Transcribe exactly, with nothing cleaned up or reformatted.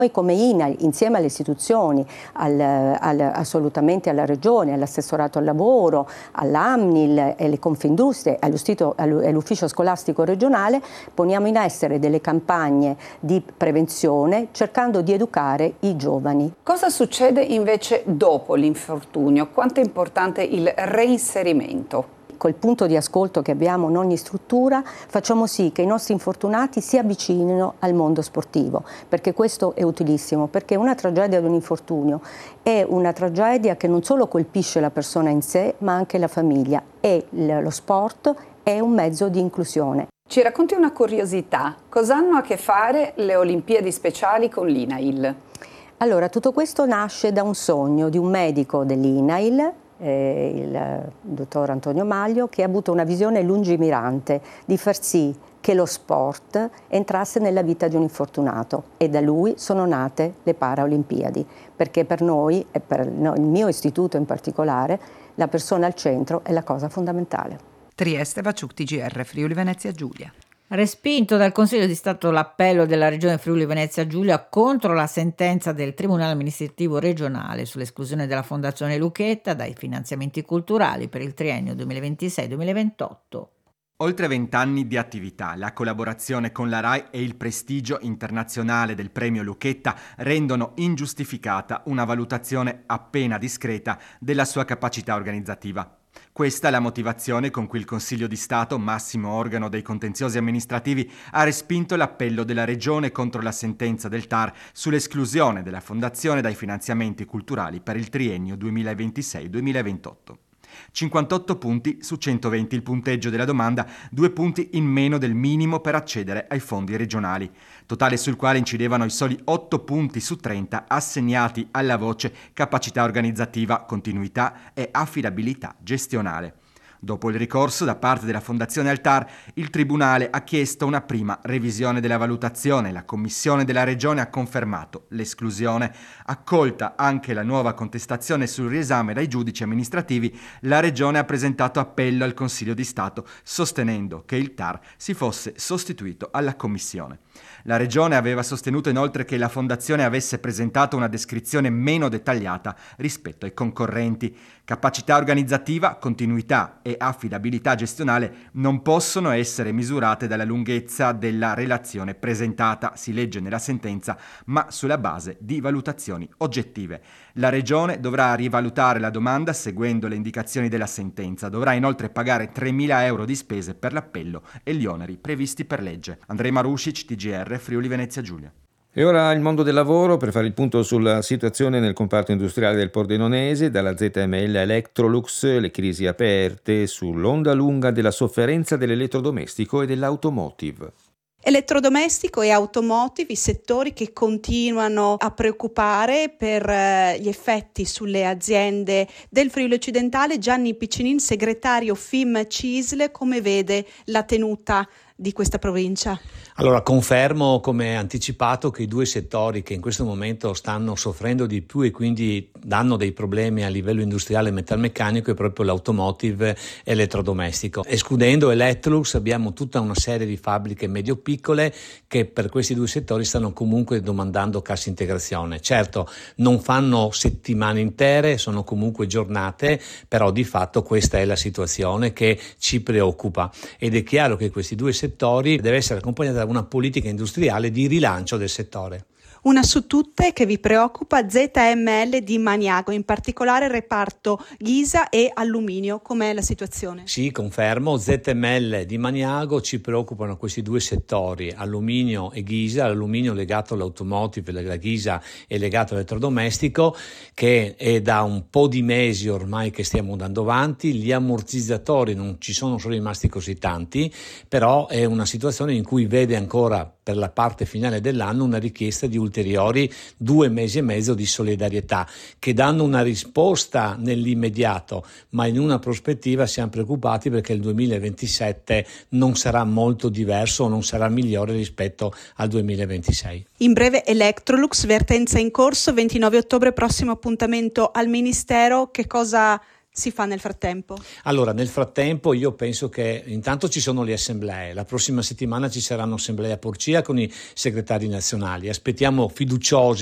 Noi come I N A I, insieme alle istituzioni, al, al, assolutamente alla Regione, all'assessorato al lavoro, all'Amnil, alle Confindustrie, all'ufficio scolastico regionale, poniamo in essere delle campagne di prevenzione cercando di educare i giovani. Cosa succede invece dopo l'infortunio? Quanto è importante il reinserimento? Col punto di ascolto che abbiamo in ogni struttura facciamo sì che i nostri infortunati si avvicinino al mondo sportivo, perché questo è utilissimo, perché una tragedia di un infortunio è una tragedia che non solo colpisce la persona in sé ma anche la famiglia, e lo sport è un mezzo di inclusione. Ci racconti una curiosità, cosa hanno a che fare le Olimpiadi speciali con l'I N A I L? Allora, tutto questo nasce da un sogno di un medico dell'I N A I L, Eh, il dottor Antonio Maglio, che ha avuto una visione lungimirante di far sì che lo sport entrasse nella vita di un infortunato, e da lui sono nate le Paralimpiadi, perché per noi e per il mio istituto in particolare la persona al centro è la cosa fondamentale. Trieste, Vaciuc, T G R, Friuli Venezia Giulia. Respinto dal Consiglio di Stato l'appello della Regione Friuli Venezia Giulia contro la sentenza del Tribunale amministrativo regionale sull'esclusione della Fondazione Lucchetta dai finanziamenti culturali per il triennio duemilaventisei duemilaventotto. Oltre vent'anni di attività, la collaborazione con la RAI e il prestigio internazionale del premio Lucchetta rendono ingiustificata una valutazione appena discreta della sua capacità organizzativa. Questa è la motivazione con cui il Consiglio di Stato, massimo organo dei contenziosi amministrativi, ha respinto l'appello della Regione contro la sentenza del T A R sull'esclusione della Fondazione dai finanziamenti culturali per il triennio duemilaventisei duemilaventotto. cinquantotto punti su centoventi il punteggio della domanda, due punti in meno del minimo per accedere ai fondi regionali, totale sul quale incidevano i soli otto punti su trenta assegnati alla voce capacità organizzativa, continuità e affidabilità gestionale. Dopo il ricorso da parte della Fondazione al T A R, il Tribunale ha chiesto una prima revisione della valutazione. La Commissione della Regione ha confermato l'esclusione. Accolta anche la nuova contestazione sul riesame dai giudici amministrativi, la Regione ha presentato appello al Consiglio di Stato, sostenendo che il T A R si fosse sostituito alla Commissione. La Regione aveva sostenuto inoltre che la Fondazione avesse presentato una descrizione meno dettagliata rispetto ai concorrenti. Capacità organizzativa, continuità e affidabilità gestionale non possono essere misurate dalla lunghezza della relazione presentata, si legge nella sentenza, ma sulla base di valutazioni oggettive. La Regione dovrà rivalutare la domanda seguendo le indicazioni della sentenza. Dovrà inoltre pagare tremila euro di spese per l'appello e gli oneri previsti per legge. Andrej Marušić, T G R, Friuli Venezia Giulia. E ora il mondo del lavoro, per fare il punto sulla situazione nel comparto industriale del Pordenonese, dalla Z M L Electrolux, le crisi aperte sull'onda lunga della sofferenza dell'elettrodomestico e dell'automotive. Elettrodomestico e automotive, i settori che continuano a preoccupare per eh, gli effetti sulle aziende del Friuli Occidentale. Gianni Piccinin, segretario F I M C I S L, come vede la tenuta di questa provincia? Allora, confermo come anticipato che i due settori che in questo momento stanno soffrendo di più e quindi danno dei problemi a livello industriale e metalmeccanico è proprio l'automotive e l'elettrodomestico. Escludendo Electrolux abbiamo tutta una serie di fabbriche medio-piccole che per questi due settori stanno comunque domandando cassa integrazione. Certo, non fanno settimane intere, sono comunque giornate, però di fatto questa è la situazione che ci preoccupa ed è chiaro che questi due settori deve essere accompagnata da una politica industriale di rilancio del settore. Una su tutte che vi preoccupa, Z M L di Maniago, in particolare il reparto ghisa e alluminio. Com'è la situazione? Sì, confermo, Z M L di Maniago, ci preoccupano questi due settori, alluminio e ghisa, l'alluminio legato all'automotive, la ghisa è legato all'elettrodomestico, che è da un po' di mesi ormai che stiamo andando avanti. Gli ammortizzatori non ci sono solo rimasti così tanti, però è una situazione in cui vede ancora per la parte finale dell'anno una richiesta di ulteriori due mesi e mezzo di solidarietà che danno una risposta nell'immediato, ma in una prospettiva siamo preoccupati perché il duemilaventisette non sarà molto diverso o non sarà migliore rispetto al duemilaventisei. In breve Electrolux, vertenza in corso, ventinove ottobre, prossimo appuntamento al Ministero. Che cosa si fa nel frattempo? Allora, nel frattempo io penso che intanto ci sono le assemblee, la prossima settimana ci saranno assemblee a Porcia con i segretari nazionali, aspettiamo fiduciosi